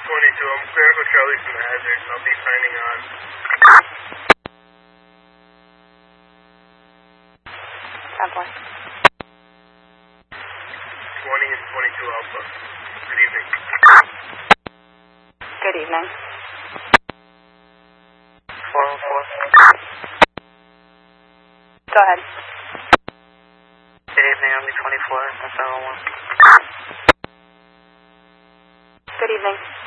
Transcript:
I'm clear Echo Charlie from the hazard. I'll be signing on. Airborne. 20 and 22 Alpha. Good evening. Good evening. 404. Go ahead. Good evening, Army 24, that's 701. Good evening.